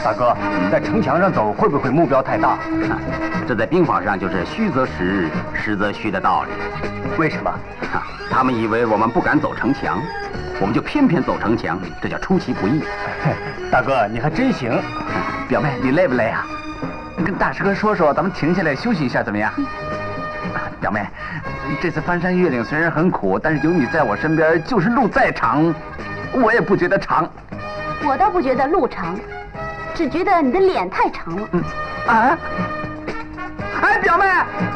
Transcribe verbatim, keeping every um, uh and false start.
大哥，在城墙上走会不会目标太大？ 这在兵法上就是虚则实，实则虚的道理。 为什么？ 他们以为我们不敢走城墙，我们就偏偏走城墙，这叫出其不意。 大哥，你还真行。 表妹，你累不累啊？跟大师哥说说，咱们停下来休息一下，怎么样？表妹，这次翻山越岭虽然很苦，但是有你在我身边，就是路再长，我也不觉得长。 我倒不觉得路长，只觉得你的脸太长了。 嗯，啊！哎，表妹。